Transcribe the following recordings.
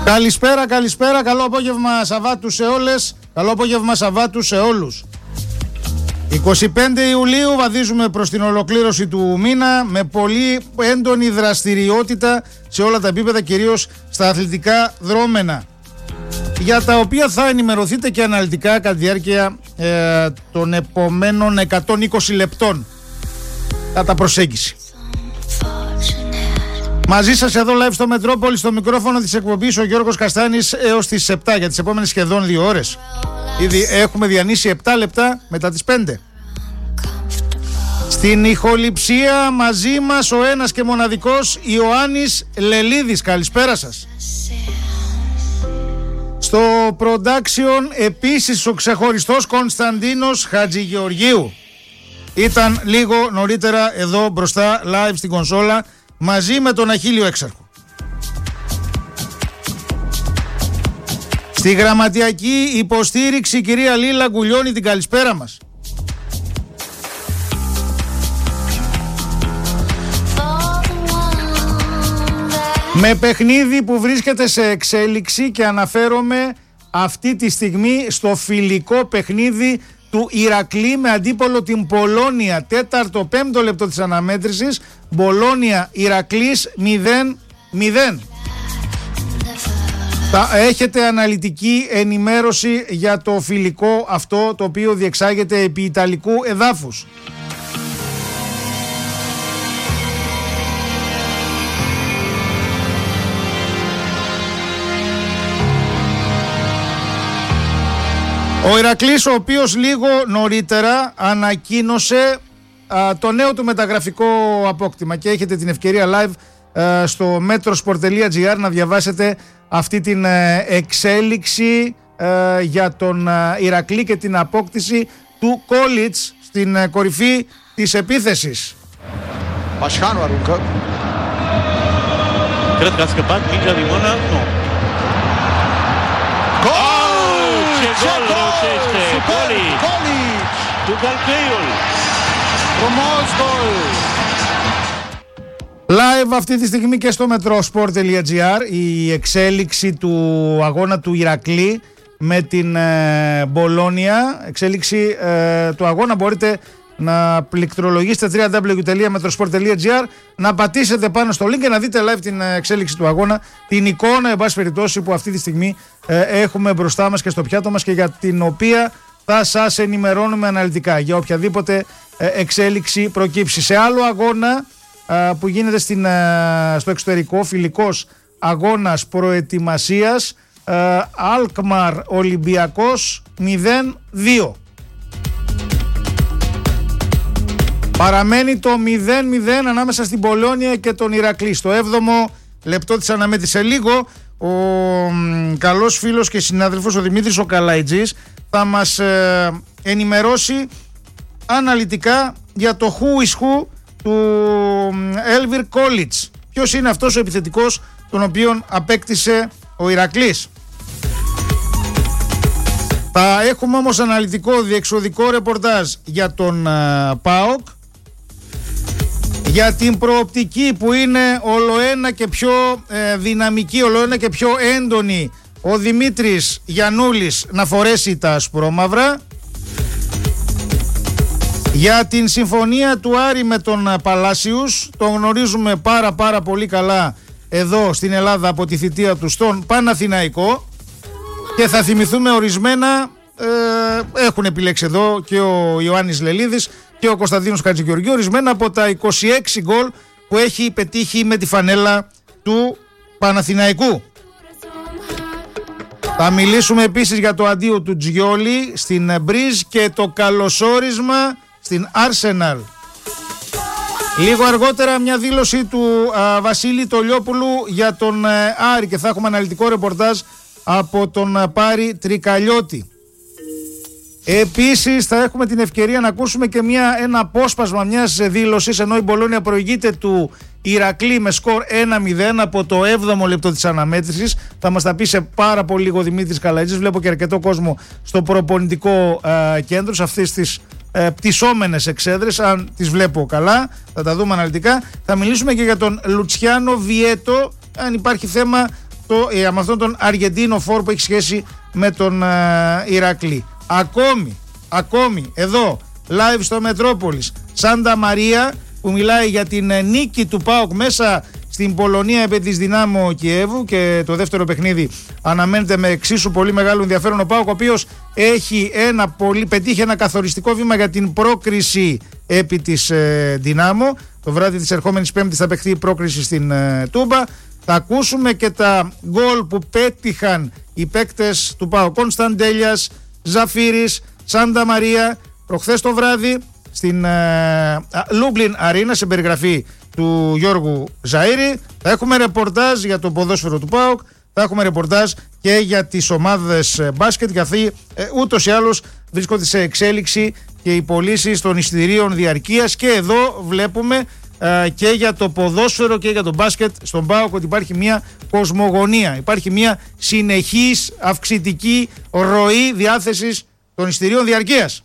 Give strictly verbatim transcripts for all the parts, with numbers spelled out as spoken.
Καλησπέρα, καλησπέρα, καλό απόγευμα Σαββάτου σε όλες, καλό απόγευμα Σαββάτου σε όλους. εικοστή πέμπτη Ιουλίου βαδίζουμε προς την ολοκλήρωση του μήνα με πολύ έντονη δραστηριότητα σε όλα τα επίπεδα, κυρίως στα αθλητικά δρόμενα, για τα οποία θα ενημερωθείτε και αναλυτικά κατά τη διάρκεια ε, των επομένων εκατόν είκοσι λεπτών κατά προσέγγιση. Μαζί σας εδώ live στο Μετρόπολη, στο μικρόφωνο της εκπομπής ο Γιώργος Καστάνης έως τις επτά για τις επόμενες σχεδόν δύο ώρες. Ήδη έχουμε διανύσει επτά λεπτά μετά τις πέντε. Στην ηχοληψία μαζί μας ο ένας και μοναδικός Ιωάννης Λελίδης. Καλησπέρα σας. Στο production επίσης ο ξεχωριστός Κωνσταντίνος Χατζηγεωργίου. Ήταν λίγο νωρίτερα εδώ μπροστά live στην κονσόλα μαζί με τον Αχίλιο Έξαρχο. Στη γραμματιακή υποστήριξη κυρία Λίλα Γκουλιώνη, την καλησπέρα μας. Με παιχνίδι που βρίσκεται σε εξέλιξη και αναφέρομαι αυτή τη στιγμή στο φιλικό παιχνίδι του Ηρακλή με αντίπολο την Πολώνια, τέταρτο πέμπτο λεπτό της αναμέτρησης, Πολώνια Ηρακλής μηδέν μηδέν. Θα έχετε αναλυτική ενημέρωση για το φιλικό αυτό, το οποίο διεξάγεται επί ιταλικού εδάφους. Ο Ηρακλής, ο οποίος λίγο νωρίτερα ανακοίνωσε α, το νέο του μεταγραφικό απόκτημα, και έχετε την ευκαιρία live α, στο metrosport τελεία gr να διαβάσετε αυτή την α, εξέλιξη α, για τον α, Ηρακλή και την απόκτηση του Κόλιτς στην α, κορυφή της επίθεσης. Πασχάνου Αρούγκα. Cred că a scăpat mingea din mână? Nu. Ce gol reușește Golic! Του Καλκαίουλ. Frumos gol! Live αυτή τη στιγμή και στο metrosport τελεία gr η εξέλιξη του αγώνα του Ηρακλή με την ε, Μπολόνια. Εξέλιξη ε, του αγώνα μπορείτε να πληκτρολογήσετε double-u double-u double-u τελεία metrosport τελεία gr, να πατήσετε πάνω στο link και να δείτε live την εξέλιξη του αγώνα, την εικόνα εν πάση περιπτώσει που αυτή τη στιγμή ε, έχουμε μπροστά μας και στο πιάτο μας και για την οποία θα σας ενημερώνουμε αναλυτικά για οποιαδήποτε ε, εξέλιξη προκύψει. Σε άλλο αγώνα ε, που γίνεται στην, ε, στο εξωτερικό, φιλικός αγώνας προετοιμασίας, ε, Αλκμαρ Ολυμπιακός μηδέν δύο. Παραμένει το μηδέν μηδέν ανάμεσα στην Πολώνια και τον Ηρακλή. Στο έβδομο λεπτό της αναμέτρησης. Σε λίγο ο μ, καλός φίλος και συνάδελφος ο Δημήτρης ο Καλαϊτζής θα μας ε, ενημερώσει αναλυτικά για το who is who του Έλβιρ Κόλιτς. Ποιος είναι αυτός ο επιθετικός τον οποίον απέκτησε ο Ηρακλής. Θα έχουμε όμως αναλυτικό διεξοδικό ρεπορτάζ για τον uh, ΠΑΟΚ, για την προοπτική που είναι ολοένα και πιο ε, δυναμική, ολοένα και πιο έντονη ο Δημήτρης Γιαννούλης να φορέσει τα ασπρόμαυρα, για την συμφωνία του Άρη με τον Παλάσιους, τον γνωρίζουμε πάρα πάρα πολύ καλά εδώ στην Ελλάδα από τη θητεία του στον Παναθηναϊκό, και θα θυμηθούμε ορισμένα, ε, έχουν επιλέξει εδώ και ο Ιωάννης Λελίδης και ο Κωνσταντίνος Χατζηγεωργίου, ορισμένα από τα είκοσι έξι γκολ που έχει πετύχει με τη φανέλα του Παναθηναϊκού. Θα μιλήσουμε επίσης για το αντίο του Τζιόλι στην Μπριζ και το καλωσόρισμα στην Arsenal. Λίγο αργότερα μια δήλωση του α, Βασίλη Τολιόπουλου για τον α, Άρη, και θα έχουμε αναλυτικό ρεπορτάζ από τον α, Πάρη Τρικαλιώτη. Επίσης θα έχουμε την ευκαιρία να ακούσουμε και μια, ένα απόσπασμα μιας δήλωσης, ενώ η Μπολόνια προηγείται του Ηρακλή με σκορ ένα μηδέν από το έβδομο λεπτό της αναμέτρησης. Θα μας τα πει σε πάρα πολύ λίγο ο Δημήτρης Καλαϊτζής. Βλέπω και αρκετό κόσμο στο προπονητικό α, κέντρο, σε αυτές τις ε, πτυσσόμενες εξέδρες, αν τις βλέπω καλά, θα τα δούμε αναλυτικά. Θα μιλήσουμε και για τον Λουτσιάνο Βιέτο, αν υπάρχει θέμα αυτό, ε, με αυτόν τον Αργεντίνο φόρ που έχει σχέση με τον ε, Ηρακλή. Ακόμη, ακόμη εδώ live στο Μετρόπολης, Σάντα Μαρία, που μιλάει για την ε, νίκη του ΠΑΟΚ μέσα στην Πολωνία επί της Δυνάμω Κιέβου, και το δεύτερο παιχνίδι αναμένεται με εξίσου πολύ μεγάλο ενδιαφέρον. Ο ΠΑΟΚ, ο οποίος έχει ένα πολύ, πετύχει ένα καθοριστικό βήμα για την πρόκριση επί της ε, Δυνάμω. Το βράδυ της ερχόμενης Πέμπτης θα παιχθεί η πρόκριση στην ε, Τούμπα. Θα ακούσουμε και τα γκολ που πέτυχαν οι παίκτες του ΠΑΟΚ. Κωνσταντέλιας, Ζαφύρης, Σάντα Μαρία προχθές το βράδυ στην ε, Λούμπλιν Αρίνα, σε περιγραφή του Γιώργου Ζαΐρη. Θα έχουμε ρεπορτάζ για το ποδόσφαιρο του ΠΑΟΚ, θα έχουμε ρεπορτάζ και για τις ομάδες μπάσκετ, γιατί ε, ούτως ή άλλως βρίσκονται σε εξέλιξη και οι πωλήσεις των εισιτηρίων διαρκείας, και εδώ βλέπουμε ε, και για το ποδόσφαιρο και για το μπάσκετ στον ΠΑΟΚ ότι υπάρχει μια κοσμογονία, υπάρχει μια συνεχής αυξητική ροή διάθεσης των εισιτηρίων διαρκείας.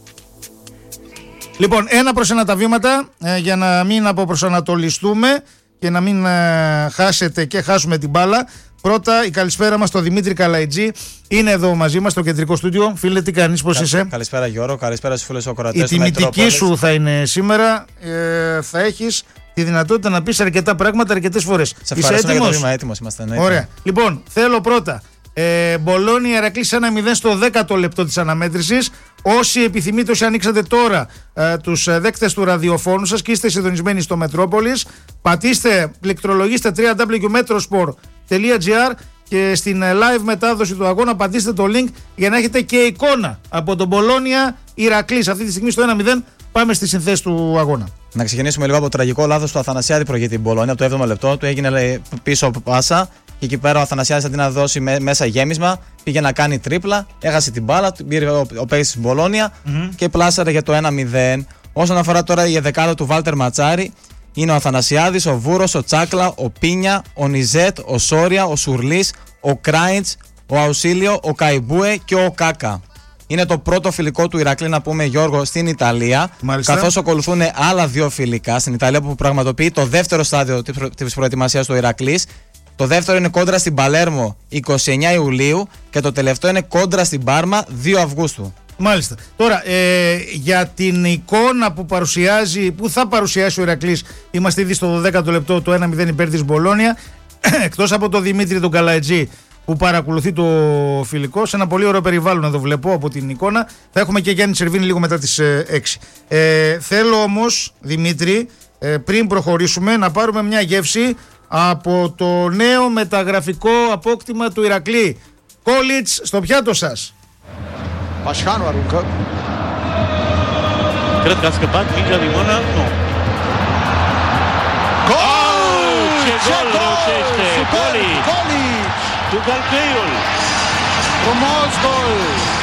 Λοιπόν, ένα προς ένα τα βήματα ε, για να μην αποπροσανατολιστούμε και να μην ε, χάσετε και χάσουμε την μπάλα. Πρώτα η καλησπέρα μας στο Δημήτρη Καλαϊτζή. Είναι εδώ μαζί μας στο κεντρικό στούντιο. Φίλε, τι κάνεις, πώς είσαι? Καλησπέρα Γιώργο, καλησπέρα στους φίλους ακροατές. Η τιμητική σου θα είναι σήμερα. Ε, θα έχεις τη δυνατότητα να πεις αρκετά πράγματα αρκετές φορές. Σε ευχαριστούμε για το βήμα, έτοιμος είμαστε. Ναι, ωραία. Λοιπόν, θέλω πρώτα Ε, Μπολόνια Ηρακλής ένα μηδέν στο δέκατο λεπτό της αναμέτρησης. Όσοι επιθυμείτε, όσοι ανοίξατε τώρα ε, τους ε, δέκτες του ραδιοφώνου σας και είστε συντονισμένοι στο Μετρόπολης, πατήστε, πληκτρολογήστε double-u double-u double-u τελεία metrosport τελεία gr και στην ε, live μετάδοση του αγώνα πατήστε το link για να έχετε και εικόνα από τον Μπολόνια Ηρακλής. Αυτή τη στιγμή στο ένα μηδέn. Πάμε στις συνθέσεις του αγώνα. Να ξεκινήσουμε λίγο από το τραγικό λάθος του Αθανασιάδη προ για την Μπολόνια. Από το έβδομο λεπτό του έγινε λέει, πίσω πάσα. Και εκεί πέρα ο Αθανασιάδης αντί να δώσει μέσα γέμισμα, πήγε να κάνει τρίπλα, έχασε την μπάλα, πήρε ο, ο παίκτης της Μπολόνια mm-hmm. και πλάσαρε για το ένα μηδέν. Όσον αφορά τώρα η δεκάδα του Βάλτερ Ματσάρη, είναι ο Αθανασιάδης, ο Βούρος, ο Τσάκλα, ο Πίνια, ο Νιζέτ, ο Σόρια, ο Σουρλής, ο Κράιντς, ο Αουσίλιο, ο Καϊμπούε και ο Κάκα. Είναι το πρώτο φιλικό του Ηρακλή, να πούμε, Γιώργο, στην Ιταλία. Καθώς ακολουθούν άλλα δύο φιλικά στην Ιταλία που πραγματοποιεί το δεύτερο στάδιο της προετοιμασίας του Ηρακλής. Το δεύτερο είναι κόντρα στην Παλέρμο εικοστή ενάτη Ιουλίου και το τελευταίο είναι κόντρα στην Πάρμα δύο Αυγούστου. Μάλιστα. Τώρα, ε, για την εικόνα που παρουσιάζει, που θα παρουσιάσει ο Ηρακλής, είμαστε ήδη στο δέκατο λεπτό, το ένα μηδέν υπέρ της Μπολόνια. Εκτός από τον Δημήτρη τον Καλαϊτζή που παρακολουθεί το φιλικό, σε ένα πολύ ωραίο περιβάλλον εδώ βλέπω από την εικόνα, θα έχουμε και Γιάννη Σερβίνη λίγο μετά τις ε, έξι. Ε, θέλω όμως, Δημήτρη, ε, πριν προχωρήσουμε, να πάρουμε μια γεύση από το νέο μεταγραφικό απόκτημα του Ηρακλή. Κόλιτς στο πιάτο σας. Πασχάνου Αρούγκα. Cred că a scăpat mingea din mână? Nu. Gol! Ce gol reușește! Golic! Golic! Cu Galcăiul! Frumos gol!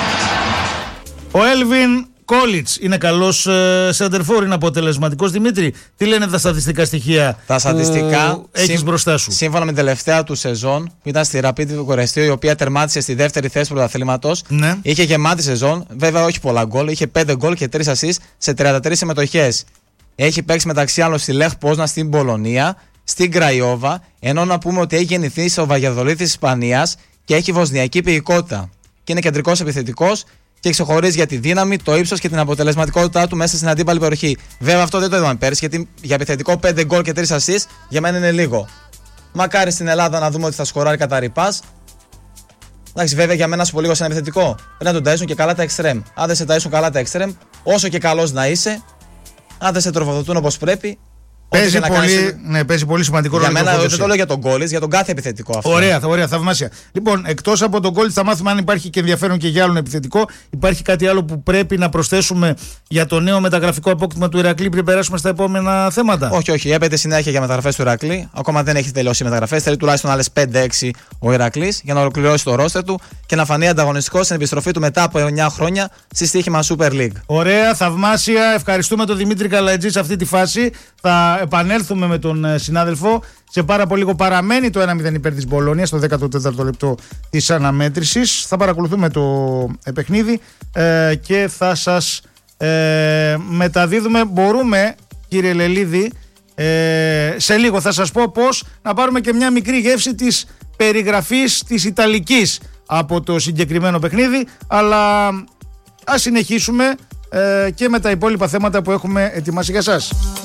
Ο Έλβιν Κόλιτς είναι καλός ε, σεντερφόρ, είναι αποτελεσματικός. Δημήτρη, τι λένε τα στατιστικά στοιχεία τα στατιστικά που έχεις σύμ, μπροστά σου? Σύμφωνα με την τελευταία του σεζόν, που ήταν στη Rapid Βουκουρεστίου, η οποία τερμάτισε στη δεύτερη θέση του πρωταθλήματος, ναι. Είχε γεμάτη σεζόν, βέβαια όχι πολλά γκολ, είχε πέντε γκολ και τρία ασίστ σε τριάντα τρεις συμμετοχές. Έχει παίξει μεταξύ άλλων στη Λεχ Πόσνα, στην Πολωνία, στην Κραϊόβα, ενώ να πούμε ότι έχει γεννηθεί στο Βαγιαδολίδ της Ισπανίας και έχει βοσνιακή ποιηκότητα. Και είναι κεντρικός επιθετικός και ξεχωρίζει για τη δύναμη, το ύψος και την αποτελεσματικότητά του μέσα στην αντίπαλη περιοχή. Βέβαια αυτό δεν το είδαμε πέρσι, γιατί για επιθετικό πέντε γκολ και τρία ασίστ για μένα είναι λίγο. Μακάρι στην Ελλάδα να δούμε ότι θα σκοράρει κατά ρηπάς. Εντάξει, βέβαια για μένα σου πω λίγο σε ένα επιθετικό. Πρέπει να τον ταΐσουν και καλά τα εξτρέμ. Αν δεν σε ταΐσουν καλά τα εξτρέμ, όσο και καλός να είσαι, αν δεν σε τροφοδοτούν όπως πρέπει. Παίζει πολύ, κάνεις... ναι, παίζει πολύ σημαντικό ρόλο. Για μένα δεν το λέω για τον Κόλιτς, για τον κάθε επιθετικό αυτό. Ωραία, ωραία, θαυμάσια. Λοιπόν, εκτός από τον Κόλιτς, θα μάθουμε αν υπάρχει και ενδιαφέρον και για άλλον επιθετικό. Υπάρχει κάτι άλλο που πρέπει να προσθέσουμε για το νέο μεταγραφικό απόκτημα του Ηρακλή πριν περάσουμε στα επόμενα θέματα? Όχι, όχι. Έπεται συνέχεια για μεταγραφές του Ηρακλή. Ακόμα δεν έχει τελειώσει οι μεταγραφές. Θέλει τουλάχιστον άλλες πέντε έξι ο Ηρακλής για να ολοκληρώσει το ρόστερ του και να φανεί ανταγωνιστικός στην επιστροφή του μετά από εννιά χρόνια στη στοίχημα Super League. Ωραία, θαυμάσια. Ευχαριστούμε τον Δημήτρη Καλαϊτζή σε αυτή τη φάση. Θα επανέλθουμε με τον συνάδελφο. Σε πάρα πολύ λίγο παραμένει το ένα μηδέν υπέρ της Μπολόνια στο δέκατο τέταρτο λεπτό της αναμέτρησης. Θα παρακολουθούμε το παιχνίδι ε, και θα σας ε, μεταδίδουμε. Μπορούμε, κύριε Λελίδη, ε, σε λίγο θα σας πω πώς να πάρουμε και μια μικρή γεύση της περιγραφής της Ιταλικής από το συγκεκριμένο παιχνίδι, αλλά ας συνεχίσουμε ε, και με τα υπόλοιπα θέματα που έχουμε ετοιμάσει για σας.